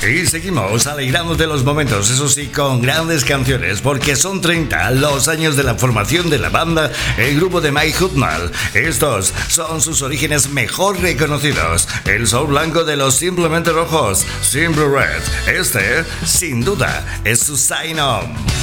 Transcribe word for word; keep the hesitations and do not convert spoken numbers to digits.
Y seguimos alegrándote los momentos, eso sí, con grandes canciones, porque son treinta los años de la formación de la banda, el grupo de Mike Huttman. Estos son sus orígenes mejor reconocidos, el soul blanco de los Simplemente Rojos, Simple Red. Este, sin duda, es su sign-on.